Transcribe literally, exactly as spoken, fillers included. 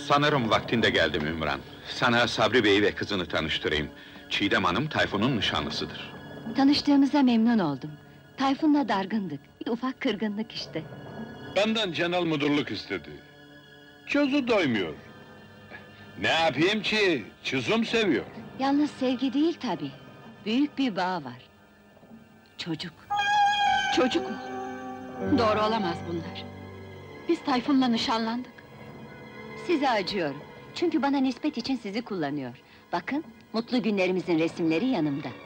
Sanırım vaktinde geldim Ümran. Sana Sabri Bey'i ve kızını tanıştırayım. Çiğdem Hanım, Tayfun'un nişanlısıdır. Tanıştığımıza memnun oldum. Tayfun'la dargındık, bir ufak kırgınlık işte. Benden genel müdürlük istedi. Çözü doymuyor. Ne yapayım ki, çizim seviyor. Yalnız sevgi değil tabii. Büyük bir bağ var. Çocuk. Çocuk mu? Doğru olamaz bunlar. Biz Tayfun'la nişanlandık. Size acıyorum. Çünkü bana nispet için sizi kullanıyor. Bakın, mutlu günlerimizin resimleri yanımda.